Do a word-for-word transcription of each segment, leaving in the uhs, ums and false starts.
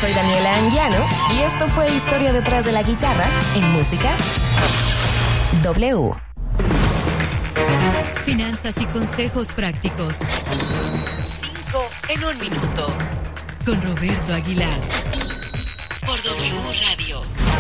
soy Daniela Anguiano y esto fue Historia detrás de la guitarra en Música W. Finanzas y consejos prácticos. Cinco en un minuto. Con Roberto Aguilar. Por W Radio.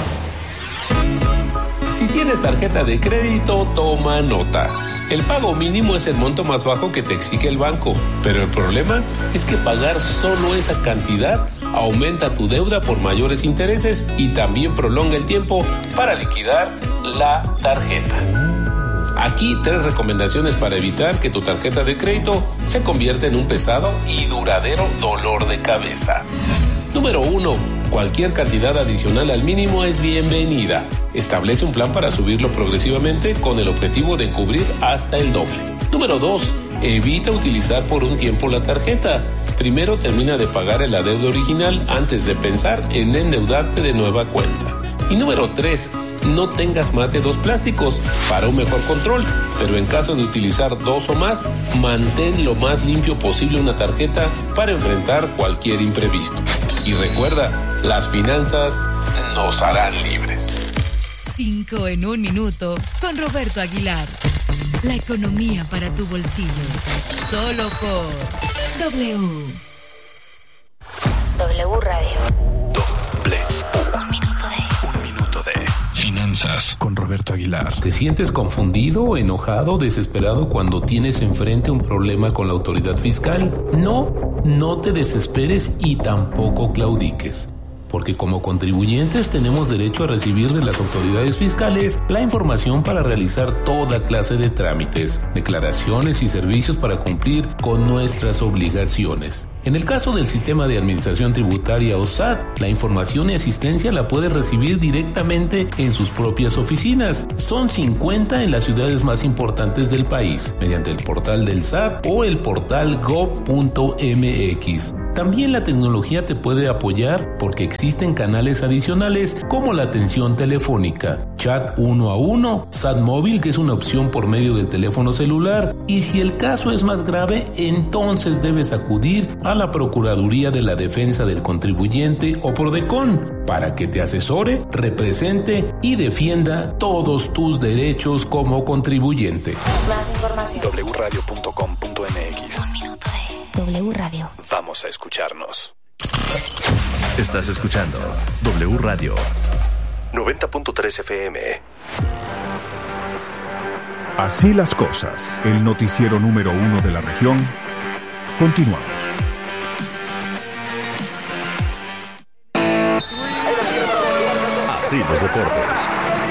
Si tienes tarjeta de crédito, toma nota. El pago mínimo es el monto más bajo que te exige el banco, pero el problema es que pagar solo esa cantidad aumenta tu deuda por mayores intereses y también prolonga el tiempo para liquidar la tarjeta. Aquí tres recomendaciones para evitar que tu tarjeta de crédito se convierta en un pesado y duradero dolor de cabeza. Número uno. Cualquier cantidad adicional al mínimo es bienvenida. Establece un plan para subirlo progresivamente con el objetivo de cubrir hasta el doble. Número dos. Evita utilizar por un tiempo la tarjeta. Primero termina de pagar el adeudo original antes de pensar en endeudarte de nueva cuenta. Y número tres. No tengas más de dos plásticos para un mejor control, pero en caso de utilizar dos o más, mantén lo más limpio posible una tarjeta para enfrentar cualquier imprevisto. Y recuerda, las finanzas nos harán libres. Cinco en un minuto con Roberto Aguilar. La economía para tu bolsillo. Solo por W. W Radio. Doble. Un minuto de... Un minuto de finanzas con Roberto Aguilar. ¿Te sientes confundido, enojado, desesperado cuando tienes enfrente un problema con la autoridad fiscal? No, no te desesperes y tampoco claudiques. Porque como contribuyentes tenemos derecho a recibir de las autoridades fiscales la información para realizar toda clase de trámites, declaraciones y servicios para cumplir con nuestras obligaciones. En el caso del Sistema de Administración Tributaria o S A T, la información y asistencia la puedes recibir directamente en sus propias oficinas. Son cincuenta en las ciudades más importantes del país, mediante el portal del S A T o el portal gob punto m x. También la tecnología te puede apoyar porque existen canales adicionales como la atención telefónica, chat uno a uno, S A T móvil, que es una opción por medio del teléfono celular, y si el caso es más grave, entonces debes acudir a la Procuraduría de la Defensa del Contribuyente o Prodecon para que te asesore, represente y defienda todos tus derechos como contribuyente. Más información. doble u radio punto com punto m x. Un minuto de W Radio. Vamos a escucharnos. Estás escuchando W Radio noventa punto tres F M. Así las cosas, el noticiero número uno de la región. Continuamos. Así los deportes.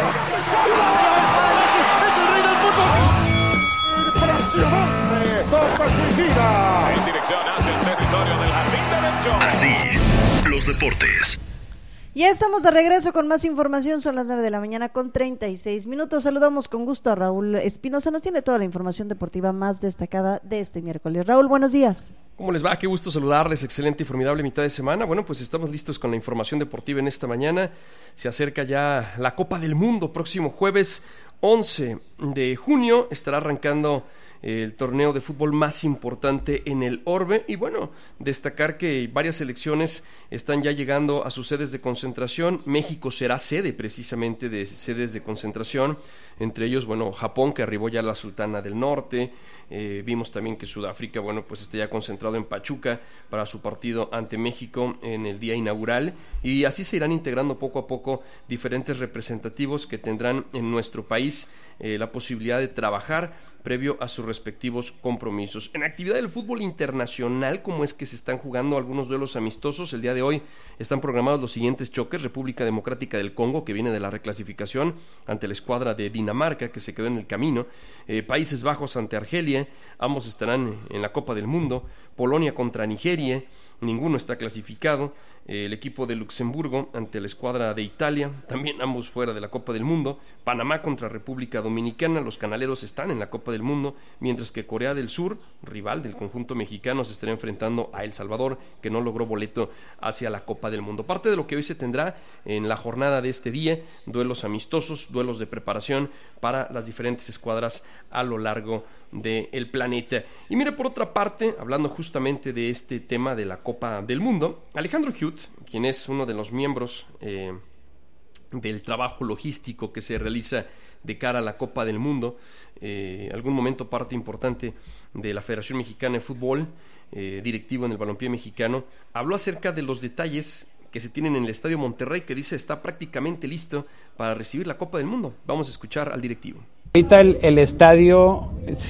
En dirección hacia el territorio del jardín derecho. Así los deportes. Ya estamos de regreso con más información, son las nueve de la mañana con treinta y seis minutos. Saludamos con gusto a Raúl Espinosa, nos tiene toda la información deportiva más destacada de este miércoles. Raúl, buenos días. ¿Cómo les va? Qué gusto saludarles, excelente y formidable mitad de semana. Bueno, pues estamos listos con la información deportiva en esta mañana. Se acerca ya la Copa del Mundo, próximo jueves once de junio estará arrancando el torneo de fútbol más importante en el orbe. Y bueno, destacar que varias selecciones están ya llegando a sus sedes de concentración. México será sede precisamente de sedes de concentración, entre ellos, bueno, Japón, que arribó ya la Sultana del Norte. Eh, vimos también que Sudáfrica, bueno, pues está ya concentrado en Pachuca para su partido ante México en el día inaugural, y así se irán integrando poco a poco diferentes representativos que tendrán en nuestro país eh, la posibilidad de trabajar previo a sus respectivos compromisos. En actividad del fútbol internacional, como es que se están jugando algunos duelos amistosos, el día de hoy están programados los siguientes choques: República Democrática del Congo, que viene de la reclasificación, ante la escuadra de Dinamarca, que se quedó en el camino, eh, Países Bajos ante Argelia, ambos estarán en la Copa del Mundo, Polonia contra Nigeria, ninguno está clasificado, eh, el equipo de Luxemburgo ante la escuadra de Italia, también ambos fuera de la Copa del Mundo, Panamá contra República Dominicana, los canaleros están en la Copa del Mundo, mientras que Corea del Sur, rival del conjunto mexicano, se estará enfrentando a El Salvador, que no logró boleto hacia la Copa del Mundo. Parte de lo que hoy se tendrá en la jornada de este día: duelos amistosos, duelos de preparación para las diferentes escuadras a lo largo del planeta. Y mire, por otra parte, hablando justamente de este tema de la Copa del Mundo, Alejandro Hughes, Hute, quien es uno de los miembros eh, del trabajo logístico que se realiza de cara a la Copa del Mundo, eh, algún momento parte importante de la Federación Mexicana de Fútbol, eh, directivo en el balompié mexicano, habló acerca de los detalles que se tienen en el Estadio Monterrey, que dice está prácticamente listo para recibir la Copa del Mundo. Vamos a escuchar al directivo. Ahorita el, el estadio,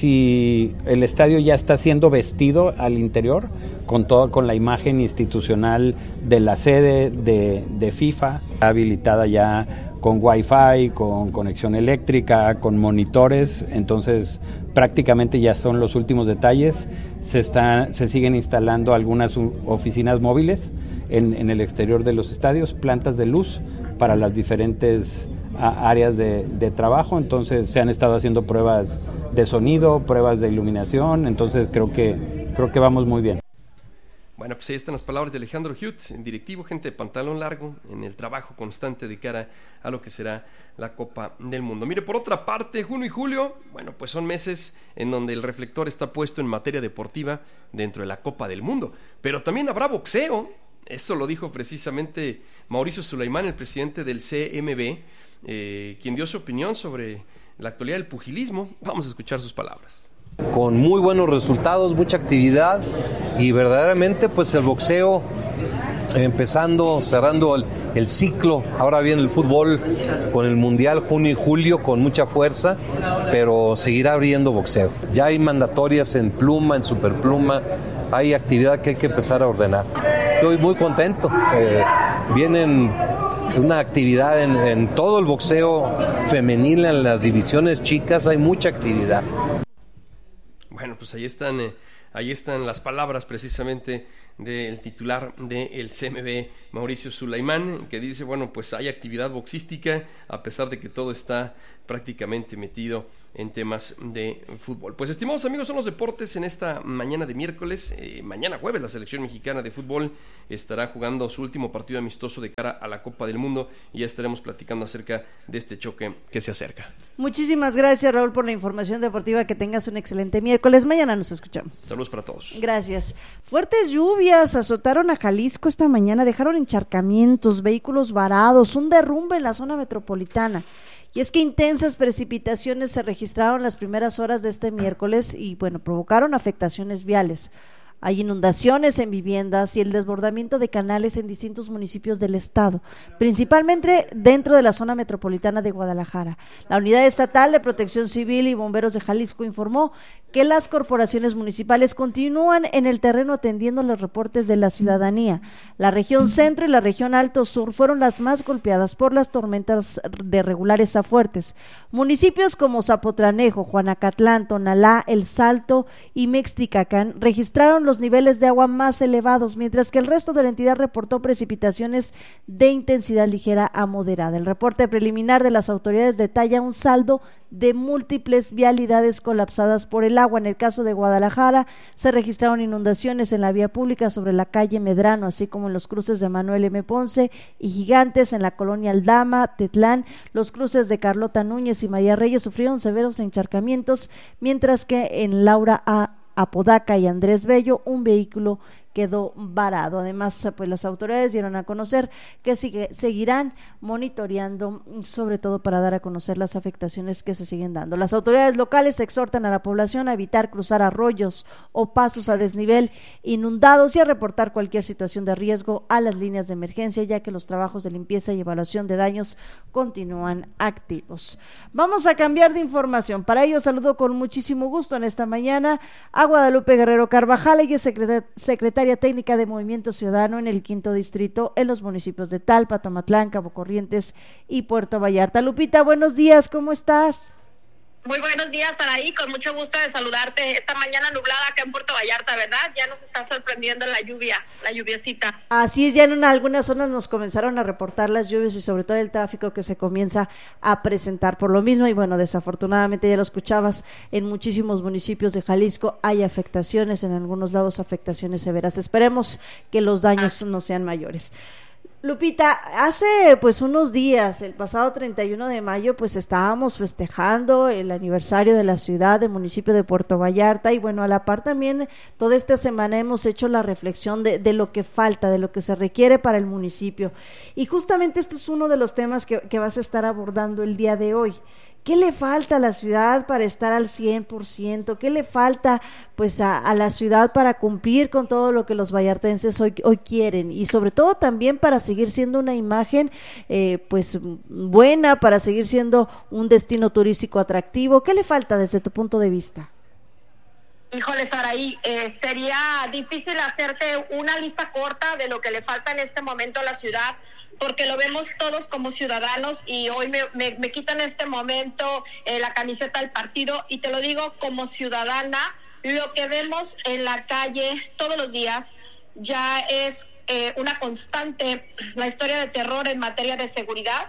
si el estadio ya está siendo vestido al interior, con todo, con la imagen institucional de la sede de, de FIFA, habilitada ya con Wi-Fi, con conexión eléctrica, con monitores, entonces prácticamente ya son los últimos detalles. Se está, se siguen instalando algunas oficinas móviles en, en el exterior de los estadios, plantas de luz para las diferentes a áreas de, de trabajo, entonces se han estado haciendo pruebas de sonido, pruebas de iluminación, entonces creo que creo que vamos muy bien. Bueno, pues ahí están las palabras de Alejandro Hute, directivo, gente de pantalón largo, en el trabajo constante de cara a lo que será la Copa del Mundo. Mire, por otra parte, junio y julio, bueno, pues son meses en donde el reflector está puesto en materia deportiva dentro de la Copa del Mundo, pero también habrá boxeo. Eso lo dijo precisamente Mauricio Sulaimán, el presidente del C M B, eh, quien dio su opinión sobre la actualidad del pugilismo. Vamos a escuchar sus palabras. Con muy buenos resultados, mucha actividad y verdaderamente pues el boxeo empezando, cerrando el, el ciclo. Ahora viene el fútbol con el Mundial junio y julio con mucha fuerza, pero seguirá abriendo boxeo. Ya hay mandatorias en pluma, en superpluma, hay actividad que hay que empezar a ordenar. Estoy muy contento. Eh, vienen una actividad en, en todo el boxeo femenil, en las divisiones chicas, hay mucha actividad. Bueno, pues ahí están, eh, ahí están las palabras precisamente del titular del C M B, Mauricio Sulaimán, que dice, bueno, pues hay actividad boxística a pesar de que todo está prácticamente metido en temas de fútbol. Pues estimados amigos, son los deportes en esta mañana de miércoles. Eh, mañana jueves la selección mexicana de fútbol estará jugando su último partido amistoso de cara a la Copa del Mundo y ya estaremos platicando acerca de este choque que se acerca. Muchísimas gracias, Raúl, por la información deportiva. Que tengas un excelente miércoles. Mañana nos escuchamos. Saludos para todos. Gracias. Fuertes lluvias azotaron a Jalisco esta mañana, dejaron encharcamientos, vehículos varados, un derrumbe en la zona metropolitana. Y es que intensas precipitaciones se registraron las primeras horas de este miércoles y, bueno, provocaron afectaciones viales. Hay inundaciones en viviendas y el desbordamiento de canales en distintos municipios del estado, principalmente dentro de la zona metropolitana de Guadalajara. La Unidad Estatal de Protección Civil y Bomberos de Jalisco informó que las corporaciones municipales continúan en el terreno atendiendo los reportes de la ciudadanía. La región centro y la región alto sur fueron las más golpeadas por las tormentas de regulares a fuertes. Municipios como Zapotlanejo, Juanacatlán, Tonalá, El Salto y Mexticacán registraron los niveles de agua más elevados, mientras que el resto de la entidad reportó precipitaciones de intensidad ligera a moderada. El reporte preliminar de las autoridades detalla un saldo de múltiples vialidades colapsadas por el agua. En el caso de Guadalajara, se registraron inundaciones en la vía pública sobre la calle Medrano, así como en los cruces de Manuel M. Ponce y Gigantes en la colonia Aldama, Tetlán. Los cruces de Carlota Núñez y María Reyes sufrieron severos encharcamientos, mientras que en Laura A. Apodaca y Andrés Bello un vehículo quedó varado. Además, pues las autoridades dieron a conocer que sigue, seguirán monitoreando, sobre todo para dar a conocer las afectaciones que se siguen dando. Las autoridades locales exhortan a la población a evitar cruzar arroyos o pasos a desnivel inundados y a reportar cualquier situación de riesgo a las líneas de emergencia, ya que los trabajos de limpieza y evaluación de daños continúan activos. Vamos a cambiar de información. Para ello saludo con muchísimo gusto en esta mañana a Guadalupe Guerrero Carvajal. Ella es secretaria técnica de Movimiento Ciudadano en el quinto distrito en los municipios de Talpa, Tomatlán, Cabo Corrientes y Puerto Vallarta. Lupita, buenos días, ¿cómo estás? Muy buenos días, Saraí, con mucho gusto de saludarte esta mañana nublada acá en Puerto Vallarta, ¿verdad? Ya nos está sorprendiendo la lluvia, la lluviecita. Así es, ya en una, algunas zonas nos comenzaron a reportar las lluvias y sobre todo el tráfico que se comienza a presentar por lo mismo y bueno, desafortunadamente ya lo escuchabas, en muchísimos municipios de Jalisco hay afectaciones, en algunos lados afectaciones severas. Esperemos que los daños ah. no sean mayores. Lupita, hace pues unos días, el pasado treinta y uno de mayo, pues estábamos festejando el aniversario de la ciudad, del municipio de Puerto Vallarta, y bueno, a la par también toda esta semana hemos hecho la reflexión de, de lo que falta, de lo que se requiere para el municipio, y justamente este es uno de los temas que, que vas a estar abordando el día de hoy. ¿Qué le falta a la ciudad para estar al cien por ciento? ¿Qué le falta pues a, a la ciudad para cumplir con todo lo que los vallartenses hoy, hoy quieren? Y sobre todo también para seguir siendo una imagen eh, pues buena, para seguir siendo un destino turístico atractivo. ¿Qué le falta desde tu punto de vista? Híjole, Saraí, eh, sería difícil hacerte una lista corta de lo que le falta en este momento a la ciudad, porque lo vemos todos como ciudadanos, y hoy me, me, me quitan en este momento eh, la camiseta del partido, y te lo digo como ciudadana, lo que vemos en la calle todos los días ya es eh, una constante, la historia de terror en materia de seguridad,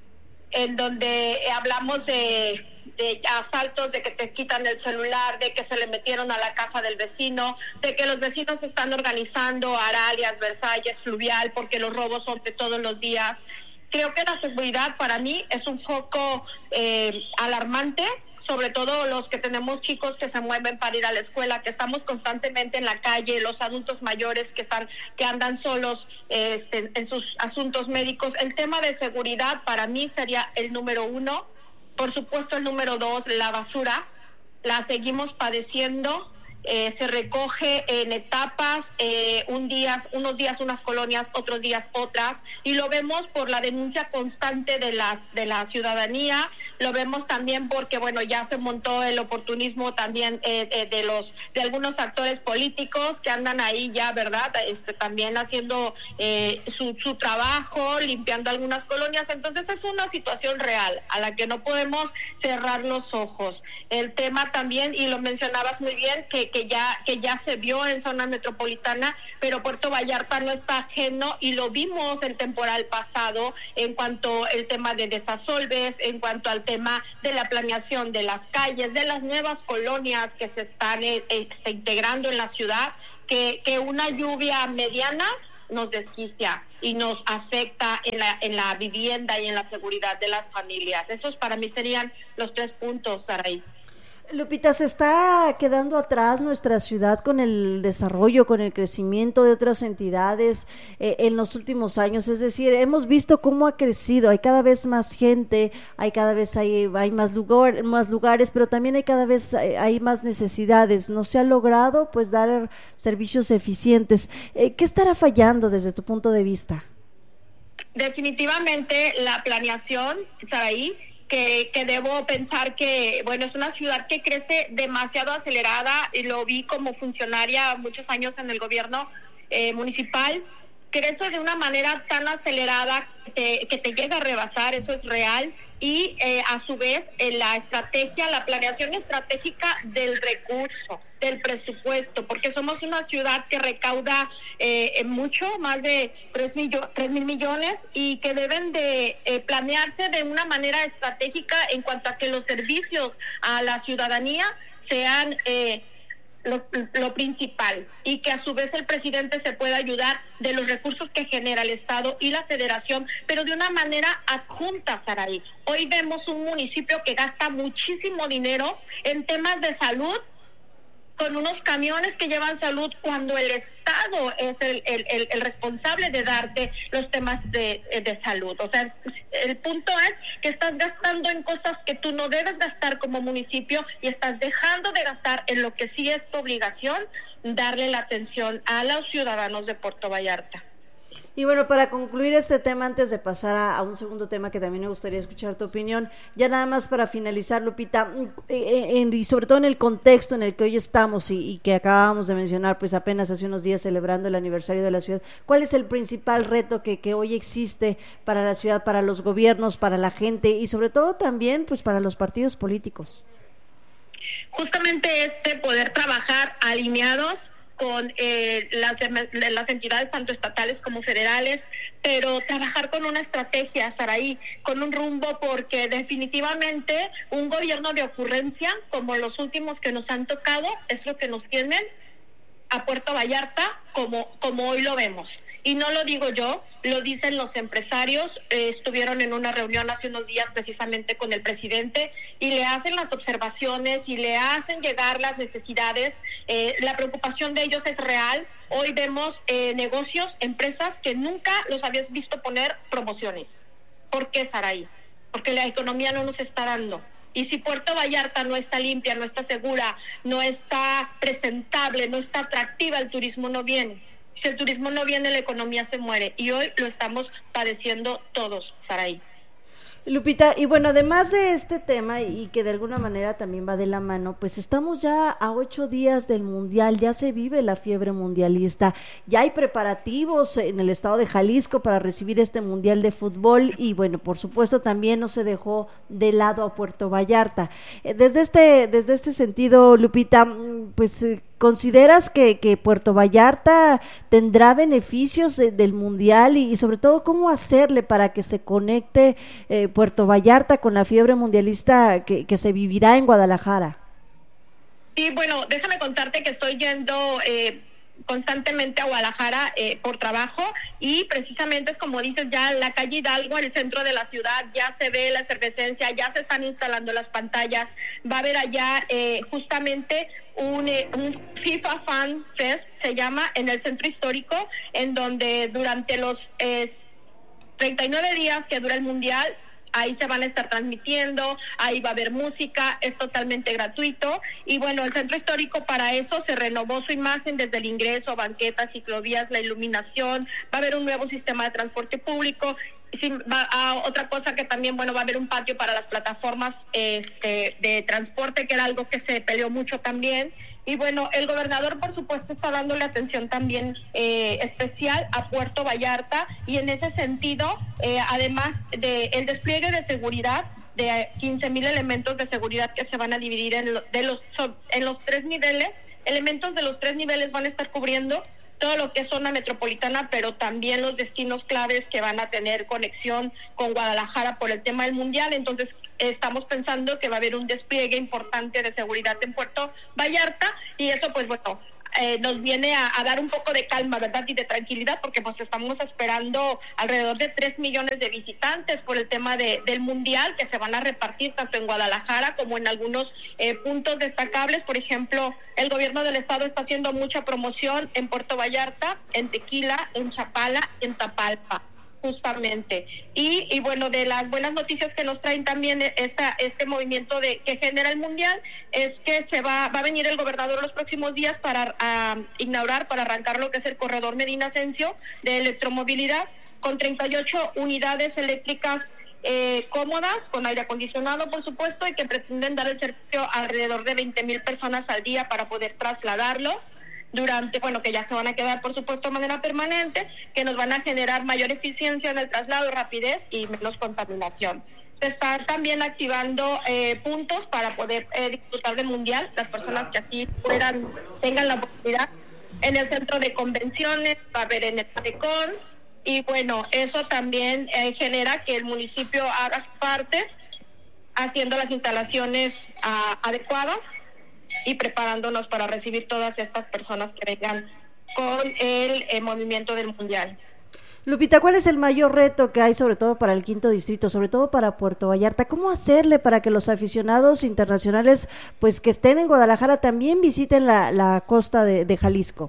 en donde hablamos de... de asaltos, de que te quitan el celular, de que se le metieron a la casa del vecino, de que los vecinos están organizando Aralias, Versalles, Fluvial, porque los robos son de todos los días. Creo que la seguridad para mí es un foco eh, alarmante, sobre todo los que tenemos chicos que se mueven para ir a la escuela, que estamos constantemente en la calle, los adultos mayores que están, que andan solos este, en sus asuntos médicos. El tema de seguridad para mí sería el número uno. Por supuesto, el número dos, la basura, la seguimos padeciendo, eh, se recoge en etapas, eh, un día, unos días unas colonias, otros días otras, y lo vemos por la denuncia constante de las de la ciudadanía, lo vemos también porque, bueno, ya se montó el oportunismo también eh, eh, de los de algunos actores políticos que andan ahí ya, ¿verdad?, este, también haciendo eh, su, su trabajo, limpiando algunas colonias. Entonces es una situación real a la que no podemos cerrar los ojos. El tema también, y lo mencionabas muy bien, que que ya que ya se vio en zona metropolitana, pero Puerto Vallarta no está ajeno, y lo vimos el temporal pasado en cuanto al tema de desasolves, en cuanto al tema de la planeación de las calles, de las nuevas colonias que se están eh, eh, se integrando en la ciudad, que, que una lluvia mediana nos desquicia y nos afecta en la en la vivienda y en la seguridad de las familias. Esos para mí serían los tres puntos, Saraí. Lupita, ¿se está quedando atrás nuestra ciudad con el desarrollo, con el crecimiento de otras entidades eh, en los últimos años? Es decir, hemos visto cómo ha crecido, hay cada vez más gente, hay cada vez hay, hay más, lugar, más lugares, pero también hay cada vez hay, hay más necesidades. No se ha logrado pues dar servicios eficientes. Eh, ¿Qué estará fallando desde tu punto de vista? Definitivamente la planeación, Saraí, Que, que debo pensar que, bueno, es una ciudad que crece demasiado acelerada, y lo vi como funcionaria muchos años en el gobierno eh, municipal. Crece de una manera tan acelerada que te, que te llega a rebasar, eso es real, y eh, a su vez eh, la estrategia, la planeación estratégica del recurso, del presupuesto, porque somos una ciudad que recauda eh, mucho, más de tres mil millones, y que deben de eh, planearse de una manera estratégica en cuanto a que los servicios a la ciudadanía sean eh, Lo, lo principal, y que a su vez el presidente se pueda ayudar de los recursos que genera el Estado y la Federación, pero de una manera adjunta, Saraí. Hoy vemos un municipio que gasta muchísimo dinero en temas de salud, con unos camiones que llevan salud, cuando el Estado es el, el, el, el responsable de darte los temas de, de salud. O sea, el punto es que estás gastando en cosas que tú no debes gastar como municipio, y estás dejando de gastar en lo que sí es tu obligación, darle la atención a los ciudadanos de Puerto Vallarta. Y bueno, para concluir este tema, antes de pasar a, a un segundo tema que también me gustaría escuchar tu opinión, ya nada más para finalizar, Lupita, eh, en, y sobre todo en el contexto en el que hoy estamos y, y que acabábamos de mencionar, pues apenas hace unos días celebrando el aniversario de la ciudad, ¿cuál es el principal reto que, que hoy existe para la ciudad, para los gobiernos, para la gente y sobre todo también pues para los partidos políticos? Justamente este, poder trabajar alineados con eh, las, las entidades tanto estatales como federales, pero trabajar con una estrategia, Saraí, con un rumbo, porque definitivamente un gobierno de ocurrencia, como los últimos que nos han tocado, es lo que nos tienen a Puerto Vallarta como, como hoy lo vemos. Y no lo digo yo, lo dicen los empresarios, eh, estuvieron en una reunión hace unos días precisamente con el presidente y le hacen las observaciones y le hacen llegar las necesidades. Eh, la preocupación de ellos es real. Hoy vemos eh, negocios, empresas que nunca los habías visto poner promociones. ¿Por qué, Saraí? Porque la economía no nos está dando. Y si Puerto Vallarta no está limpia, no está segura, no está presentable, no está atractiva, el turismo no viene. Si el turismo no viene, la economía se muere. Y hoy lo estamos padeciendo todos, Saraí. Lupita, y bueno, además de este tema y que de alguna manera también va de la mano, pues estamos ya a ocho días del Mundial, ya se vive la fiebre mundialista, ya hay preparativos en el estado de Jalisco para recibir este Mundial de Fútbol y bueno, por supuesto también no se dejó de lado a Puerto Vallarta. Desde este, desde este sentido, Lupita, pues ¿consideras que, que Puerto Vallarta tendrá beneficios de, del Mundial y, y sobre todo cómo hacerle para que se conecte eh, Puerto Vallarta con la fiebre mundialista que, que se vivirá en Guadalajara? Sí, bueno, déjame contarte que estoy yendo eh, constantemente a Guadalajara eh, por trabajo y precisamente es como dices, ya la calle Hidalgo, en el centro de la ciudad, ya se ve la efervescencia, ya se están instalando las pantallas, va a haber allá eh, justamente un, eh, un FIFA Fan Fest, se llama, en el centro histórico, en donde durante los eh, treinta y nueve días que dura el Mundial, ahí se van a estar transmitiendo, ahí va a haber música, es totalmente gratuito y bueno, el centro histórico para eso se renovó su imagen desde el ingreso, banquetas, ciclovías, la iluminación, va a haber un nuevo sistema de transporte público. Sí, va a, otra cosa que también, bueno, va a haber un patio para las plataformas este, de transporte, que era algo que se peleó mucho también. Y bueno, el gobernador, por supuesto, está dándole atención también eh, especial a Puerto Vallarta y en ese sentido, eh, además de el despliegue de seguridad, de quince mil elementos de seguridad que se van a dividir en, lo, de los, en los tres niveles, elementos de los tres niveles van a estar cubriendo todo lo que es zona metropolitana, pero también los destinos claves que van a tener conexión con Guadalajara por el tema del Mundial. Entonces, estamos pensando que va a haber un despliegue importante de seguridad en Puerto Vallarta y eso, pues bueno, eh, nos viene a, a dar un poco de calma, ¿verdad? Y de tranquilidad, porque pues estamos esperando alrededor de tres millones de visitantes por el tema de, del Mundial, que se van a repartir tanto en Guadalajara como en algunos eh, puntos destacables. Por ejemplo, el gobierno del estado está haciendo mucha promoción en Puerto Vallarta, en Tequila, en Chapala, en Tapalpa, justamente. Y, y bueno, de las buenas noticias que nos traen también esta, este movimiento de que genera el Mundial es que se va, va a venir el gobernador los próximos días para a, inaugurar, para arrancar lo que es el corredor Medina Ascencio de electromovilidad con treinta y ocho unidades eléctricas eh, cómodas, con aire acondicionado, por supuesto, y que pretenden dar el servicio a alrededor de veinte mil personas al día para poder trasladarlos durante, bueno, que ya se van a quedar, por supuesto, de manera permanente, que nos van a generar mayor eficiencia en el traslado, rapidez y menos contaminación. Se están también activando eh, puntos para poder eh, disfrutar del Mundial, las personas que así puedan, tengan la oportunidad. En el centro de convenciones, va a haber en el Malecón, y bueno, eso también eh, genera que el municipio haga su parte, haciendo las instalaciones uh, adecuadas y preparándonos para recibir todas estas personas que vengan con el, el movimiento del Mundial. Lupita, ¿cuál es el mayor reto que hay, sobre todo para el quinto distrito, sobre todo para Puerto Vallarta? ¿Cómo hacerle para que los aficionados internacionales, pues que estén en Guadalajara, también visiten la, la costa de, de Jalisco?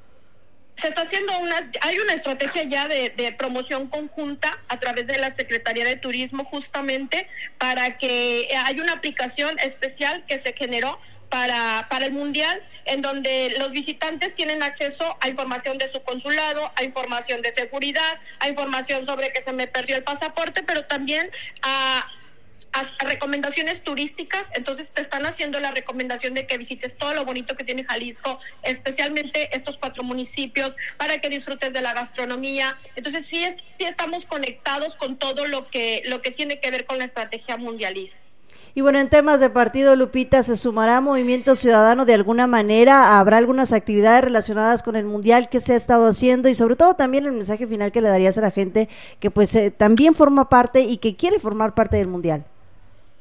Se está haciendo una, hay una estrategia ya de, de promoción conjunta a través de la Secretaría de Turismo, justamente para que hay una aplicación especial que se generó para para el Mundial, en donde los visitantes tienen acceso a información de su consulado, a información de seguridad, a información sobre que se me perdió el pasaporte, pero también a, a, a recomendaciones turísticas. Entonces te están haciendo la recomendación de que visites todo lo bonito que tiene Jalisco, especialmente estos cuatro municipios, para que disfrutes de la gastronomía. Entonces sí, es, sí estamos conectados con todo lo que lo que tiene que ver con la estrategia mundialista. Y bueno, en temas de partido, Lupita, ¿se sumará Movimiento Ciudadano de alguna manera? ¿Habrá algunas actividades relacionadas con el Mundial que se ha estado haciendo? Y sobre todo también el mensaje final que le darías a la gente que pues eh, también forma parte y que quiere formar parte del Mundial.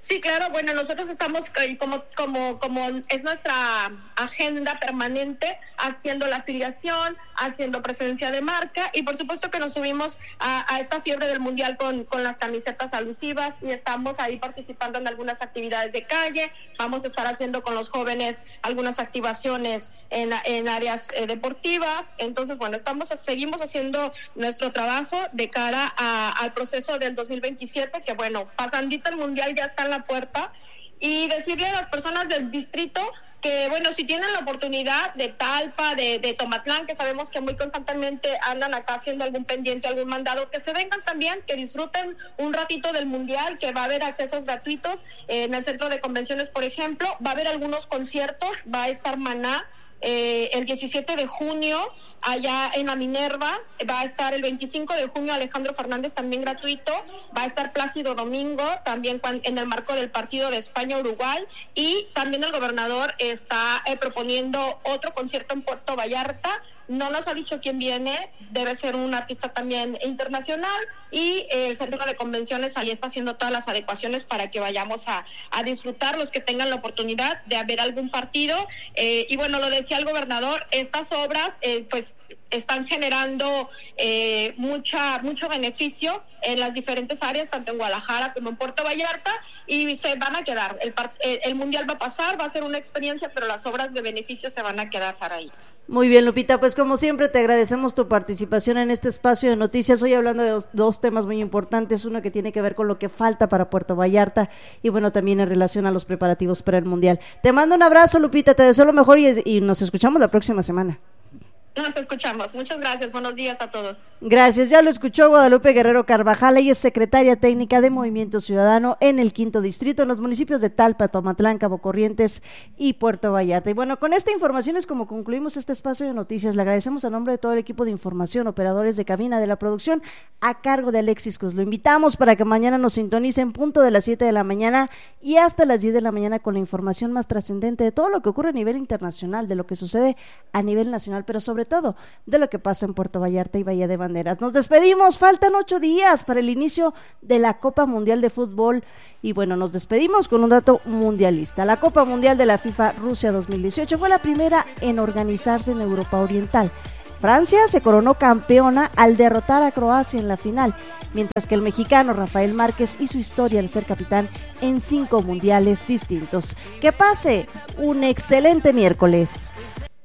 Sí, claro, bueno, nosotros estamos eh, como, como, como es nuestra agenda permanente, haciendo la afiliación, haciendo presencia de marca y por supuesto que nos subimos a, a esta fiebre del mundial con, con las camisetas alusivas y estamos ahí participando en algunas actividades de calle, vamos a estar haciendo con los jóvenes algunas activaciones en, en áreas eh, deportivas, entonces bueno, estamos seguimos haciendo nuestro trabajo de cara a, al proceso del dos mil veintisiete, que bueno, pasandito el mundial ya está en la puerta, y decirle a las personas del distrito que bueno, si tienen la oportunidad de Talpa, de, de Tomatlán, que sabemos que muy constantemente andan acá haciendo algún pendiente, algún mandado, que se vengan también, que disfruten un ratito del mundial, que va a haber accesos gratuitos eh, en el centro de convenciones, por ejemplo, va a haber algunos conciertos, va a estar Maná eh, el diecisiete de junio allá en la Minerva, va a estar el veinticinco de junio Alejandro Fernández, también gratuito, va a estar Plácido Domingo, también en el marco del partido de España-Uruguay, y también el gobernador está eh, proponiendo otro concierto en Puerto Vallarta. No nos ha dicho quién viene, debe ser un artista también internacional, y eh, el centro de convenciones ahí está haciendo todas las adecuaciones para que vayamos a, a disfrutar los que tengan la oportunidad de ver algún partido. Eh, y bueno, lo decía el gobernador, estas obras eh, pues están generando eh, mucha mucho beneficio en las diferentes áreas, tanto en Guadalajara como en Puerto Vallarta, y se van a quedar. El, el, el mundial va a pasar, va a ser una experiencia, pero las obras de beneficio se van a quedar, Saraí. Muy bien, Lupita, pues como siempre te agradecemos tu participación en este espacio de noticias, hoy hablando de dos, dos temas muy importantes, uno que tiene que ver con lo que falta para Puerto Vallarta y bueno, también en relación a los preparativos para el mundial. Te mando un abrazo, Lupita, te deseo lo mejor y, y nos escuchamos la próxima semana. Nos escuchamos. Muchas gracias. Buenos días a todos. Gracias. Ya lo escuchó Guadalupe Guerrero Carvajal. Ella es secretaria técnica de Movimiento Ciudadano en el Quinto Distrito, en los municipios de Talpa, Tomatlán, Cabo Corrientes y Puerto Vallarta. Y bueno, con esta información es como concluimos este espacio de noticias. Le agradecemos a nombre de todo el equipo de información, operadores de cabina de la producción, a cargo de Alexis Cruz. Lo invitamos para que mañana nos sintonicen punto de las siete de la mañana y hasta las diez de la mañana con la información más trascendente de todo lo que ocurre a nivel internacional, de lo que sucede a nivel nacional, pero sobre todo de lo que pasa en Puerto Vallarta y Bahía de Banderas. Nos despedimos, faltan ocho días para el inicio de la Copa Mundial de Fútbol y bueno, nos despedimos con un dato mundialista. La Copa Mundial de la FIFA Rusia dos mil dieciocho fue la primera en organizarse en Europa Oriental. Francia se coronó campeona al derrotar a Croacia en la final, mientras que el mexicano Rafael Márquez hizo historia al ser capitán en cinco mundiales distintos. Que pase un excelente miércoles.